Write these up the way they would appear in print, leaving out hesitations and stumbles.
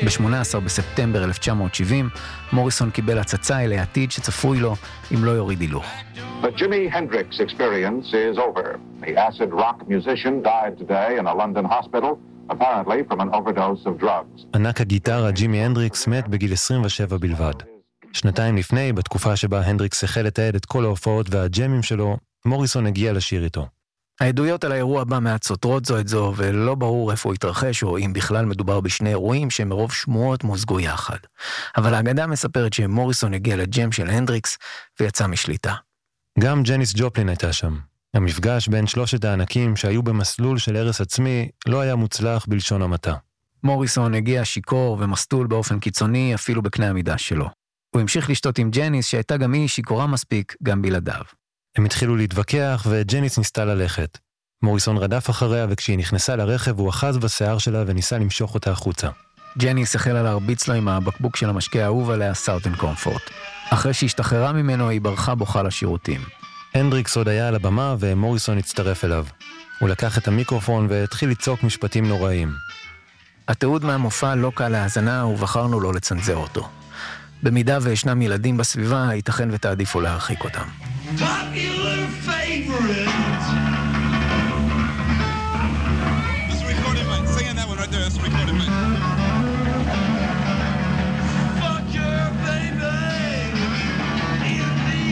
ב-18 בספטמבר 1970, מוריסון קיבל הצצה אל העתיד שצפוי לו אם לא יוריד הילוך. The Jimi Hendrix experience is over. The acid rock musician died today in a London hospital, apparently from an overdose of drugs. ענק הגיטרה ג'ימי הנדריקס מת בגיל 27 בלבד. שנתיים לפני, בתקופה שבה הנדריקס החל לתעד את כל ההופעות והג'מים שלו, מוריסון הגיע לשיר איתו. העדויות על האירוע בא מעט סותרות זו את זו, ולא ברור איפה הוא התרחש, או אם בכלל מדובר בשני אירועים שמרוב שמועות מוזגו יחד. אבל האגדה מספרת שמוריסון הגיע לג'ם של הנדריקס, ויצא משליטה. גם ג'ניס ג'ופלין הייתה שם. המפגש בין שלושת הענקים שהיו במסלול של הרס עצמי, לא היה מוצלח בלשון המעטה. מוריסון הגיע שיקור ומסטול באופן קיצוני, אפילו בקנה המידה שלו. הוא המשיך לשתות עם ג'ניס, שהייתה גם היא שיקורה מספיק, גם בלעדיו. הם התחילו להתווכח וג'ניס ניסתה ללכת. מוריסון רדף אחריה וכשהיא נכנסה לרכב הוא אחז בשיער שלה וניסה למשוך אותה החוצה. ג'ניס החלה להרביץ לו עם הבקבוק של המשקה האהוב עליה, סאוטן קומפורט. אחרי שהשתחררה ממנו היא ברחה בוכה לשירותים. הנדריקס עוד היה על הבמה ומוריסון הצטרף אליו. הוא לקח את המיקרופון והתחיל לצעוק משפטים נוראים. התיעוד מהמופע לא קל להאזנה ובחרנו לא לצנזר אותו. במידה וישנם ילדים בסביבה, ייתכן ותעדיפו להרחיק אותם. Popular favorite. This is recorded, mate. Singing that one right there. That's recorded, mate. Fuck your baby in the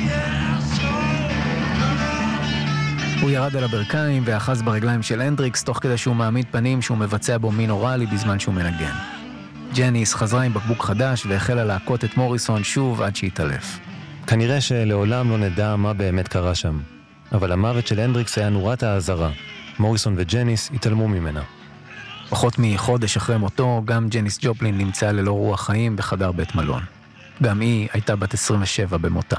asshole. הוא ירד על הברכיים ואחז ברגליים של הנדריקס, תוך כדי שהוא מעמיד פנים שהוא מבצע בו מין אוראלי בזמן שהוא מנגן. ג'ניס חזרה עם בקבוק חדש והחלה להכות את מוריסון שוב עד שהתעלף. כנראה שלעולם לא נדע מה באמת קרה שם. אבל המוות של הנדריקס היה נורת האזהרה. מוריסון וג'ניס התעלמו ממנה. פחות מחודש אחרי מותו, גם ג'ניס ג'ופלין נמצאה ללא רוח חיים בחדר בית מלון. גם היא הייתה בת 27 במותה.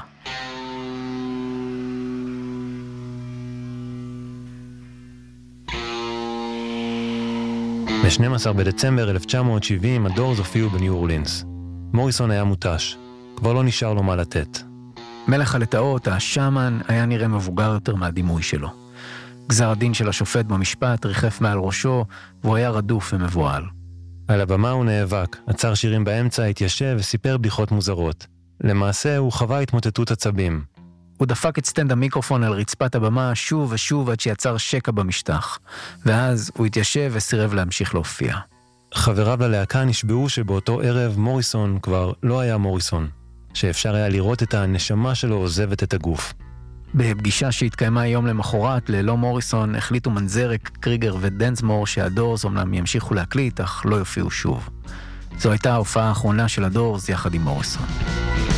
ב-12 בדצמבר 1970 הדורס הופיעו בניו אורלינס. מוריסון היה מוטש. כבר לא נשאר לו מה לתת. מלך הלטאות, השאמן, היה נראה מבוגר יותר מהדימוי שלו. גזר הדין של השופט במשפט ריחף מעל ראשו, והוא היה רדוף ומבועל. על הבמה הוא נאבק, עצר שירים באמצע, התיישב וסיפר בדיחות מוזרות. למעשה הוא חווה התמוטטות עצבים. הוא דפק את סטנד המיקרופון על רצפת הבמה שוב ושוב עד שיצר שקע במשטח. ואז הוא התיישב וסירב להמשיך להופיע. חבריו ללהקה נשבעו שבאותו ערב מוריסון כבר לא היה מוריסון. שאפשר היה לראות את הנשמה שלו עוזבת את הגוף. בפגישה שהתקיימה יום למחרת ללא מוריסון, החליטו מנזרק, קריגר ודנסמור שהדורס אומנם ימשיכו להקליט, אך לא יופיעו שוב. זו הייתה ההופעה האחרונה של הדורס יחד עם מוריסון.